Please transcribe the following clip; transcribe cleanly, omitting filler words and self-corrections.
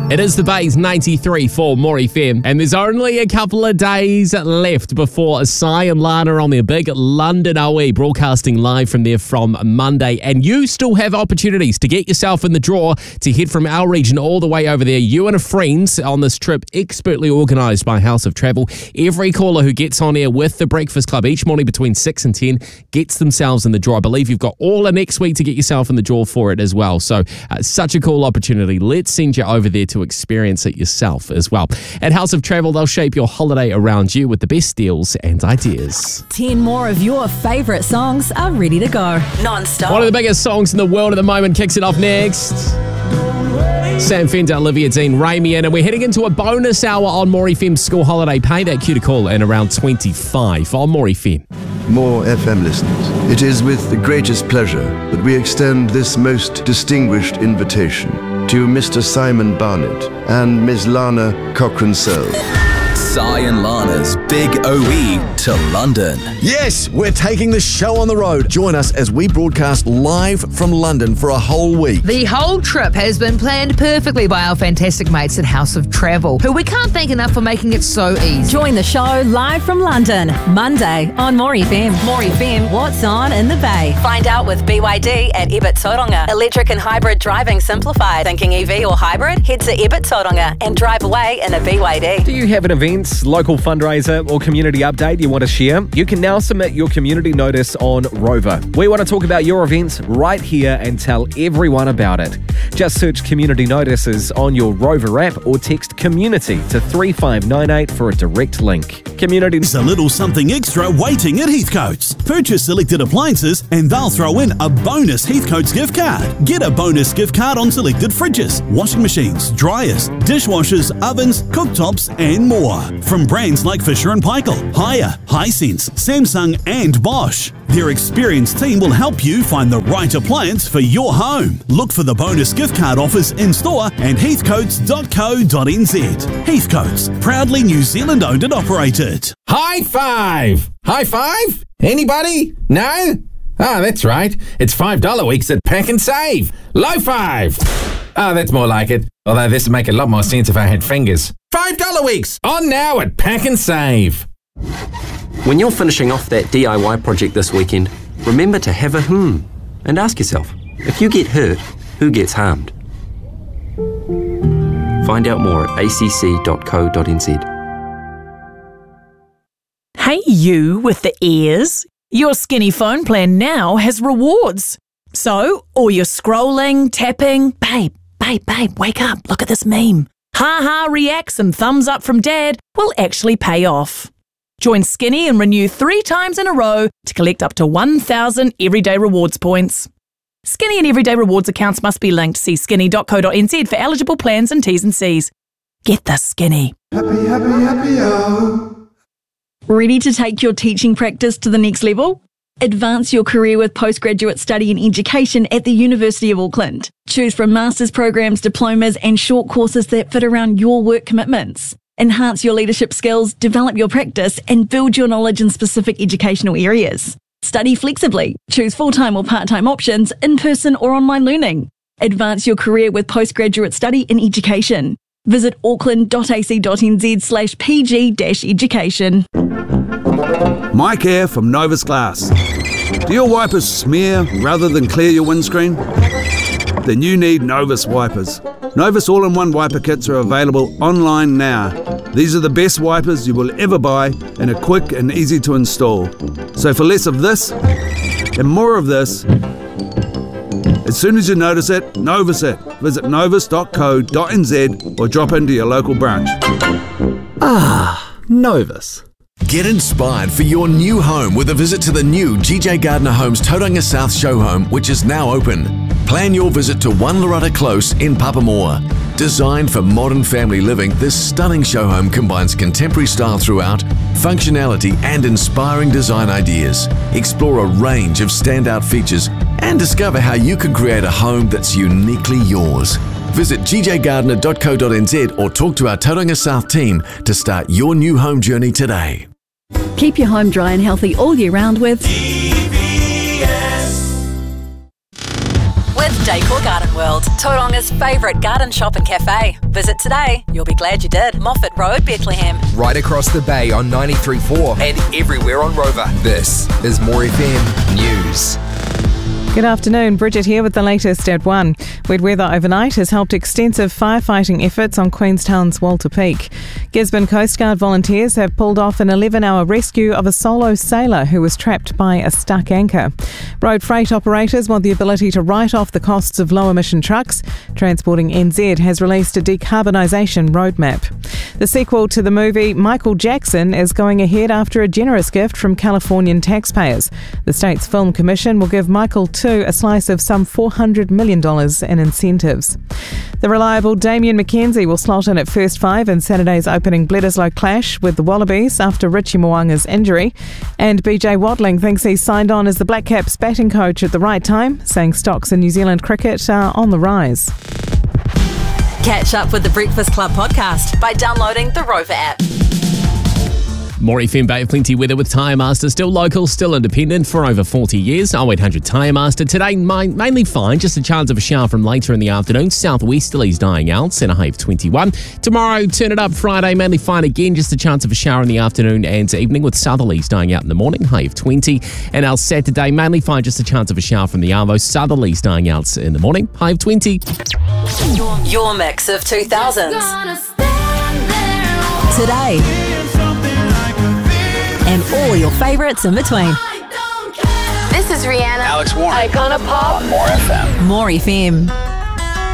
It is the Bay's 93 for More FM, and there's only a couple of days left before Sai and Lana are on their big London OE, broadcasting live from there from Monday. And you still have opportunities to get yourself in the draw to head from our region all the way over there. You and a friend on this trip, expertly organised by House of Travel. Every caller who gets on air with the Breakfast Club each morning between 6 and 10 gets themselves in the draw. I believe you've got all of next week to get yourself in the draw for it as well. So such a cool opportunity. Let's send you over there to experience it yourself as well. At House of Travel, they'll shape your holiday around you with the best deals and ideas. 10 more of your favourite songs are ready to go. Non-stop. One of the biggest songs in the world at the moment kicks it off next. Sam Fender, Olivia Dean, Ramian, and we're heading into a bonus hour on More FM School Holiday. Pay that cue to call in around 25 on More FM. More FM listeners, it is with the greatest pleasure that we extend this most distinguished invitation to Mr. Simon Barnett and Ms. Lana Cochrane-Sell. Sai and Lana's Big OE to London. Yes, we're taking the show on the road. Join us as we broadcast live from London for a whole week. The whole trip has been planned perfectly by our fantastic mates at House of Travel, who we can't thank enough for making it so easy. Join the show live from London, Monday on More FM. More FM, what's on in the Bay? Find out with BYD at Ebert Tauranga. Electric and hybrid driving simplified. Thinking EV or hybrid? Head to Ebert Tauranga and drive away in a BYD. Do you have an event, local fundraiser or community update you want to share? You can now submit your community notice on Rover. We want to talk about your events right here and tell everyone about it. Just search community notices on your Rover app or text community to 3598 for a direct link. Community. There's a little something extra waiting at Heathcote's. Purchase selected appliances and they'll throw in a bonus Heathcote's gift card. Get a bonus gift card on selected fridges, washing machines, dryers, dishwashers, ovens, cooktops and more. From brands like Fisher & Paykel, Haier, Hisense, Samsung and Bosch. Their experienced team will help you find the right appliance for your home. Look for the bonus gift card offers in store and heathcotes.co.nz. Heathcotes, proudly New Zealand owned and operated. High five! High five? Anybody? No? Ah, that's right. It's $5 weeks at Pack and Save. Low five! Ah, that's more like it. Although this would make a lot more sense if I had fingers. $5 weeks! On now at Pack and Save. When you're finishing off that DIY project this weekend, remember to have a and ask yourself, if you get hurt, who gets harmed? Find out more at acc.co.nz. Hey you with the ears. Your Skinny phone plan now has rewards. So, all your scrolling, tapping, babe, wake up, look at this meme. Ha reacts and thumbs up from dad will actually pay off. Join Skinny and renew 3 times in a row to collect up to 1,000 Everyday Rewards points. Skinny and Everyday Rewards accounts must be linked. See skinny.co.nz for eligible plans and T's and C's. Get the Skinny. Happy, Ready to take your teaching practice to the next level? Advance your career with postgraduate study in education at the University of Auckland. Choose from master's programs, diplomas and short courses that fit around your work commitments. Enhance your leadership skills, develop your practice and build your knowledge in specific educational areas. Study flexibly. Choose full-time or part-time options, in-person or online learning. Advance your career with postgraduate study in education. Visit auckland.ac.nz/pg-education. Mike here from Novus Glass. Do your wipers smear rather than clear your windscreen? Then you need Novus wipers. Novus all-in-one wiper kits are available online now. These are the best wipers you will ever buy and are quick and easy to install. So for less of this and more of this, as soon as you notice it, Novus it. Visit novus.co.nz or drop into your local branch. Novus. Get inspired for your new home with a visit to the new GJ Gardner Homes Tauranga South show home, which is now open. Plan your visit to Wanlarata Close in Papamoa. Designed for modern family living, this stunning show home combines contemporary style throughout, functionality and inspiring design ideas. Explore a range of standout features and discover how you can create a home that's uniquely yours. Visit gjgardner.co.nz or talk to our Tauranga South team to start your new home journey today. Keep your home dry and healthy all year round with With Decor Garden World, Tauronga's favourite garden shop and cafe. Visit today. You'll be glad you did. Moffat Road, Bethlehem. Right across the bay on 93.4 and everywhere on Rover. This is More FM News. Good afternoon, Bridget here with the latest at 1. Wet weather overnight has helped extensive firefighting efforts on Queenstown's Walter Peak. Gisborne Coast Guard volunteers have pulled off an 11-hour rescue of a solo sailor who was trapped by a stuck anchor. Road freight operators want the ability to write off the costs of low-emission trucks. Transporting NZ has released a decarbonisation roadmap. The sequel to the movie Michael Jackson is going ahead after a generous gift from Californian taxpayers. The state's Film Commission will give Michael a slice of some $400 million in incentives. The reliable Damien McKenzie will slot in at first 5 in Saturday's opening Bledisloe clash with the Wallabies after Richie Mo'unga's injury. And BJ Watling thinks he's signed on as the Black Caps batting coach at the right time, saying stocks in New Zealand cricket are on the rise. Catch up with the Breakfast Club podcast by downloading the Rover app. More FM Bay of Plenty weather with Tyre Master. Still local, still independent for over 40 years. 0800 Tyre Master. Today, mainly fine. Just a chance of a shower from later in the afternoon. Southwesterlies dying out and a high of 21. Tomorrow, turn it up. Friday, mainly fine again. Just a chance of a shower in the afternoon and evening with southerlies dying out in the morning. High of 20. And our Saturday, mainly fine. Just a chance of a shower from the Arvo. Southerlies dying out in the morning. High of 20. Your mix of 2000s. Today. And all your favourites in between. This is Rihanna. Alex Warren. Icona Pop. On More FM. More FM.